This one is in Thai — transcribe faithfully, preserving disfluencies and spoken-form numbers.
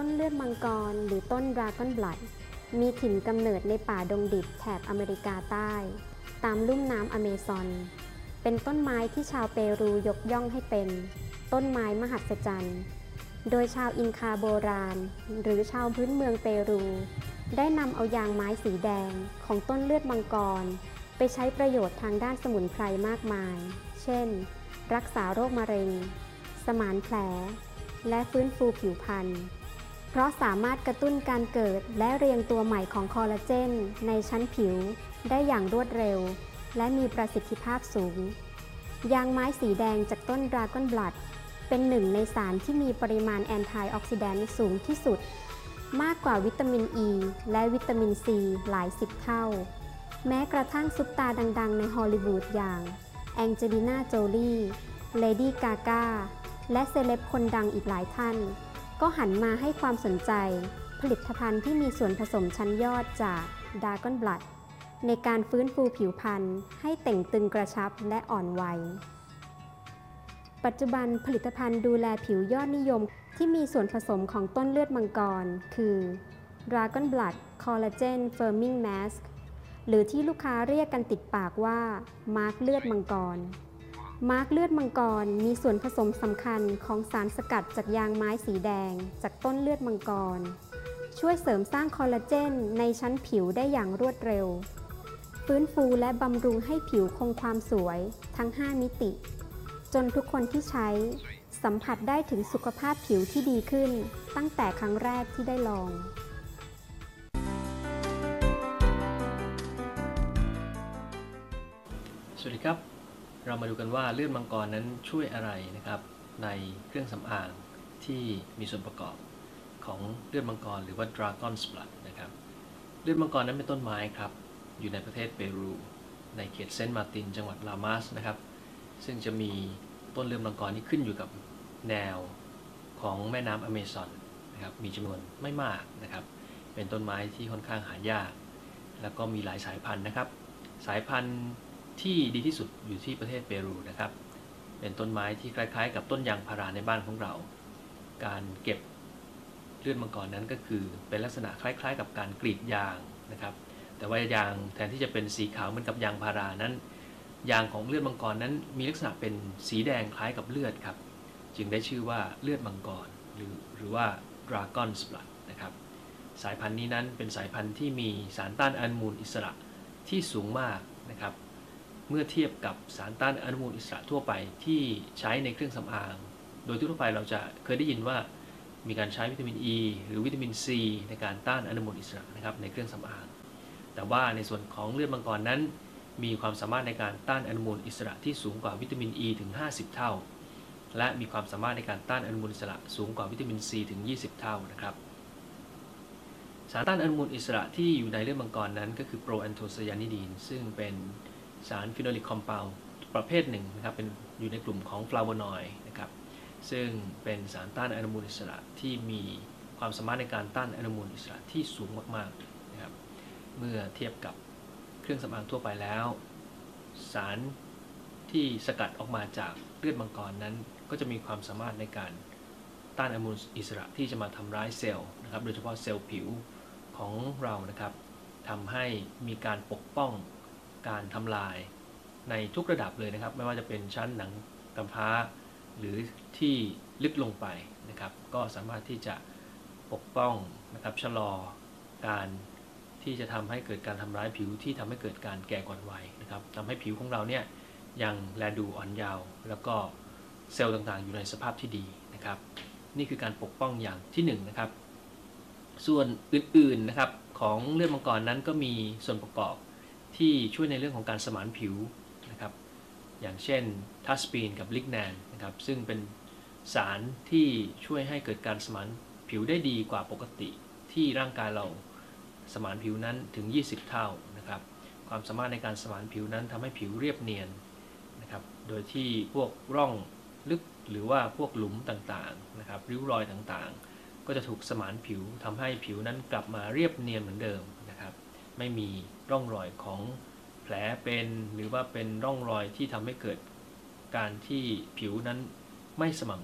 ต้นเลือดมังกรหรือต้นดราก้อนบลัดมีถิ่นกำเนิดในป่าดงดิบแถบอเมริกาใต้ตามลุ่มน้ำอเมซอนเป็นต้นไม้ที่ชาวเปรูยกย่องให้เป็นต้นไม้มหัศจรรย์โดยชาวอินคาโบราณหรือชาวพื้นเมืองเปรูได้นำเอายางไม้สีแดงของต้นเลือดมังกรไปใช้ประโยชน์ทางด้านสมุนไพรมากมายเช่นรักษาโรคมะเร็งสมานแผลและฟื้นฟูผิวพรรณเพราะสามารถกระตุ้นการเกิดและเรียงตัวใหม่ของคอลลาเจนในชั้นผิวได้อย่างรวดเร็วและมีประสิทธิภาพสูงยางไม้สีแดงจากต้นดราก้อนบลัดเป็นหนึ่งในสารที่มีปริมาณแอนตี้ออกซิแดนต์สูงที่สุดมากกว่าวิตามินอ e ีและวิตามินซีหลายสิบเท่าแม้กระทั่งซุปตาดังๆในฮอลลีวูดอย่างแองเจลิน่าโจลีเลดี้กากาและเซเลบคนดังอีกหลายท่านก็หันมาให้ความสนใจผลิตภัณฑ์ที่มีส่วนผสมชั้นยอดจากดราก้อนบลัดในการฟื้นฟูผิวพรรณให้เต่งตึงกระชับและอ่อนวัยปัจจุบันผลิตภัณฑ์ดูแลผิวยอดนิยมที่มีส่วนผสมของต้นเลือดมังกรคือ Dragon Blood Collagen Firming Mask หรือที่ลูกค้าเรียกกันติดปากว่ามาร์กเลือดมังกรมาร์กเลือดมังกรมีส่วนผสมสำคัญของสารสกัดจากยางไม้สีแดงจากต้นเลือดมังกรช่วยเสริมสร้างคอลลาเจนในชั้นผิวได้อย่างรวดเร็วฟื้นฟูและบำรุงให้ผิวคงความสวยทั้งห้ามิติจนทุกคนที่ใช้สัมผัสได้ถึงสุขภาพผิวที่ดีขึ้นตั้งแต่ครั้งแรกที่ได้ลองสวัสดีครับเรามาดูกันว่าเลือดมังกรนั้นช่วยอะไรนะครับในเครื่องสำอางที่มีส่วนประกอบของเลือดมังกรหรือว่า Dragon's Blood นะครับเลือดมังกรนั้นเป็นต้นไม้ครับอยู่ในประเทศเปรูในเขตเซนต์มาร์ตินจังหวัดลามาสนะครับซึ่งจะมีต้นเลือดมังกรที่ขึ้นอยู่กับแนวของแม่น้ำอเมซอนนะครับมีจำนวนไม่มากนะครับเป็นต้นไม้ที่ค่อนข้างหายากแล้วก็มีหลายสายพันธุ์นะครับสายพันธุ์ที่ดีที่สุดอยู่ที่ประเทศเปรูนะครับเป็นต้นไม้ที่คล้ายๆกับต้นยางพาราในบ้านของเราการเก็บเลือดมังกรนั้นก็คือเป็นลักษณะคล้ายๆกับการกรีดยางนะครับแต่ว่ายางแทนที่จะเป็นสีขาวเหมือนกับยางพารานั้นยางของเลือดมังกรนั้นมีลักษณะเป็นสีแดงคล้ายกับเลือดครับจึงได้ชื่อว่าเลือดมังกรหรือหรือว่า Dragon's Blood นะครับสายพันธุ์นี้นั้นเป็นสายพันธุ์ที่มีสารต้านอนุมูลอิสระที่สูงมากนะครับเมื่อเทียบกับสารต้านอนุมูลอิสระทั่วไปที่ใช้ในเครื่องสำอางโดยทั่วไปเราจะเคยได้ยินว่ามีการใช้วิตามิน E หรือวิตามิน C ในการต้านอนุมูลอิสระนะครับในเครื่องสำอางแต่ว่าในส่วนของเลือดมังกรนั้นมีความสามารถในการต้านอนุมูลอิสระที่สูงกว่าวิตามิน E ถึงห้าสิบเท่าและมีความสามารถในการต้านอนุมูลอิสระสูงกว่าวิตามิน C ถึงยี่สิบเท่านะครับสารต้านอนุมูลอิสระที่อยู่ในเลือดมังกรนั้นก็คือโปรแอนโทไซยานิดีนซึ่งเป็นสารฟีโนลิกคอมเพลด์ประเภทหนึ่งนะครับเป็นอยู่ในกลุ่มของฟลาโวนอยด์นะครับซึ่งเป็นสารต้านอนุมูลอิสระที่มีความสามารถในการต้านอนุมูลอิสระที่สูงมากๆนะครับเมื่อเทียบกับเครื่องสำอางทั่วไปแล้วสารที่สกัดออกมาจากเลือดมังกรนั้นก็จะมีความสามารถในการต้านอนุมูลอิสระที่จะมาทำร้ายเซลล์นะครับโดยเฉพาะเซลล์ผิวของเรานะครับทำให้มีการปกป้องการทำลายในทุกระดับเลยนะครับไม่ว่าจะเป็นชั้นหนังกำพร้าหรือที่ลึกลงไปนะครับก็สามารถที่จะปกป้องนะครับชะลอการที่จะทำให้เกิดการทำร้ายผิวที่ทำให้เกิดการแก่ก่อนวัยนะครับทำให้ผิวของเราเนี่ยยังแลดูอ่อนเยาว์แล้วก็เซลล์ต่างๆอยู่ในสภาพที่ดีนะครับนี่คือการปกป้องอย่างที่หนึ่งนะครับส่วนอื่นๆนะครับของเลือดมังกรนั้นก็มีส่วนประกอบที่ช่วยในเรื่องของการสมานผิวนะครับอย่างเช่นทัสปีนกับลิกแนนนะครับซึ่งเป็นสารที่ช่วยให้เกิดการสมานผิวได้ดีกว่าปกติที่ร่างกายเราสมานผิวนั้นถึงยี่สิบเท่านะครับความสามารถในการสมานผิวนั้นทำให้ผิวเรียบเนียนนะครับโดยที่พวกร่องลึกหรือว่าพวกหลุมต่างๆนะครับริ้วรอยต่างๆก็จะถูกสมานผิวทำให้ผิวนั้นกลับมาเรียบเนียนเหมือนเดิมนะครับไม่มีร่องรอยของแผลเป็นหรือว่าเป็นร่องรอยที่ทำให้เกิดการที่ผิวนั้นไม่สม่ำ